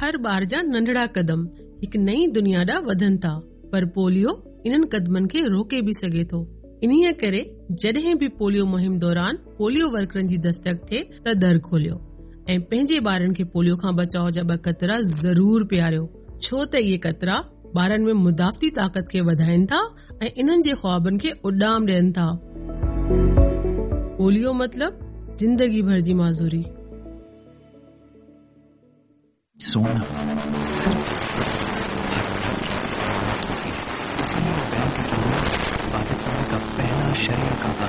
हर ॿार जा नंढड़ा कदम हिक नई दुनिया ॾांहुं वधनि था, पर पोलियो इन्हनि कदमनि खे रोके भी सघे थो। इन्हीअ करे जॾहिं भी पोलियो मुहिम दौरान पोलियो वर्करनि जी दस्तक थिए त दर खोलियो ऐं पंहिंजे ॿारनि खे पोलियो खां बचाव जा 2 कतरा ज़रूर पियारियो, छो त इहे कतरा ॿारनि में मुदाफ़ती ताक़त खे वधाइनि था ऐं इन्हनि जे ख्वाबनि खे उॾाम ॾियनि था। पोलियो मतलब जिंदगी भर जी माज़ूरी। सोना पाकिस्तान का पहला शरीय का